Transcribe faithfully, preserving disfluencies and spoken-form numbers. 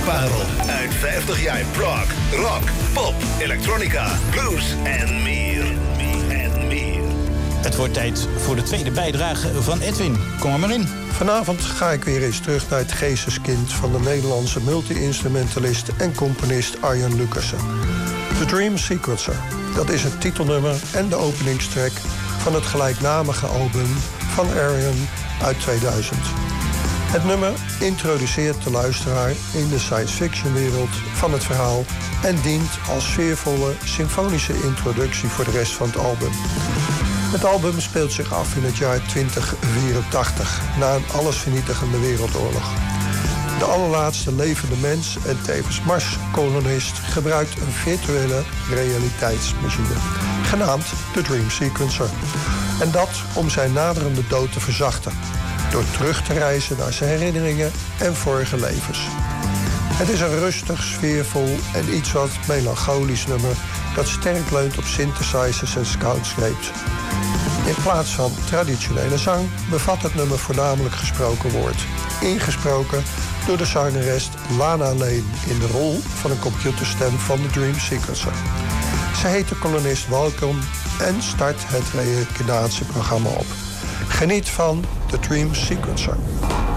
Parel uit vijftig jaar prog, rock, pop, elektronica, blues en meer. En meer. Het wordt tijd voor de tweede bijdrage van Edwin. Kom er maar in. Vanavond ga ik weer eens terug naar het geesteskind van de Nederlandse multi-instrumentalist en componist Arjen Lucassen. The Dream Sequencer. Dat is het titelnummer en de openingstrack van het gelijknamige album van Arjen uit tweeduizend. Het nummer introduceert de luisteraar in de science fiction wereld van het verhaal en dient als sfeervolle symfonische introductie voor de rest van het album. Het album speelt zich af in het jaar twintig vierentachtig, na een allesvernietigende wereldoorlog. De allerlaatste levende mens en tevens Marskolonist gebruikt een virtuele realiteitsmachine, genaamd de Dream Sequencer. En dat om zijn naderende dood te verzachten, door terug te reizen naar zijn herinneringen en vorige levens. Het is een rustig, sfeervol en iets wat melancholisch nummer dat sterk leunt op synthesizers en soundscapes. In plaats van traditionele zang bevat het nummer voornamelijk gesproken woord, ingesproken door de zangeres Lana Lane in de rol van een computerstem van de Dream Sequencer. Ze heet de kolonist welkom en start het reïncarnatieprogramma op. Geniet van The Dream Sequencer.